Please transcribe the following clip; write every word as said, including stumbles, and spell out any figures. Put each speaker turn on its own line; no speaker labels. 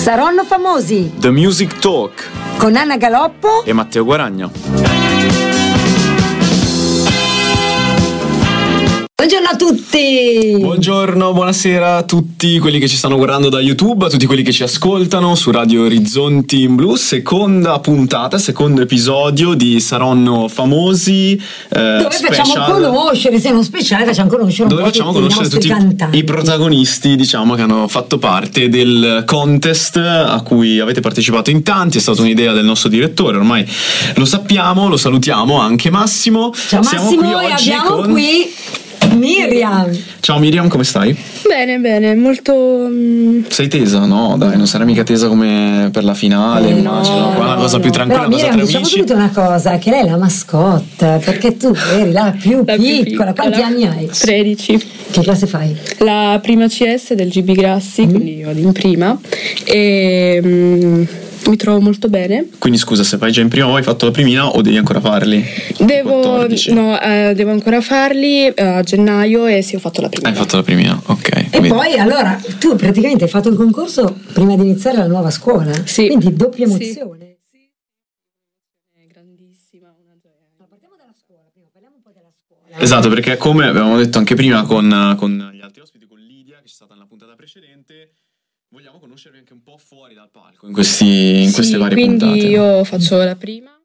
Saronno Famosi,
The Music Talk
con Anna Galoppo
e Matteo Guaragna.
Buongiorno a tutti!
Buongiorno, buonasera a tutti quelli che ci stanno guardando da YouTube, a tutti quelli che ci ascoltano su Radio Orizzonti in Blu. Seconda puntata, secondo episodio di Saronno Famosi, eh,
dove
special,
facciamo conoscere, se non speciale facciamo conoscere un
dove
po'
facciamo
tutti
conoscere
i nostri
tutti
cantanti.
i protagonisti, diciamo, che hanno fatto parte del contest a cui avete partecipato in tanti. È stata un'idea del nostro direttore, ormai lo sappiamo, lo salutiamo anche Massimo.
Ciao
Siamo
Massimo,
qui
e
oggi
abbiamo
con
qui Miriam.
Ciao Miriam, come stai?
Bene, bene, molto... Um...
Sei tesa? No, dai, non sarai mica tesa come per la finale,
eh
immagino.
no,
Qua è una cosa
no.
più tranquilla,
Però
una cosa
Miriam,
tra
diciamo
amici.
subito una cosa, che lei è la mascotte, perché tu eri la più,
La più
piccola.
piccola.
Quanti anni hai?
tredici.
Che classe fai?
La prima C S del G B Grassi,
Mm.
quindi io vado in prima e um, mi trovo molto bene.
Quindi scusa, se vai già in prima o hai fatto la primina o devi ancora farli?
Devo,
quattordici.
no, eh, devo ancora farli eh, a gennaio e sì, ho fatto la prima.
Hai fatto la primina, ok.
E
Vedi.
poi allora tu praticamente hai fatto il concorso prima di iniziare la nuova scuola,
Sì.
quindi doppia
Sì.
emozione.
È grandissima, una gioia.
Ma partiamo dalla scuola, prima parliamo un po' della scuola.
Esatto, perché come avevamo detto anche prima con, con gli altri ospiti, con Lidia, che c'è stata nella puntata precedente, vogliamo conoscervi anche un po' fuori dal palco in, questi, in
Sì,
queste varie
quindi
puntate.
io faccio la prima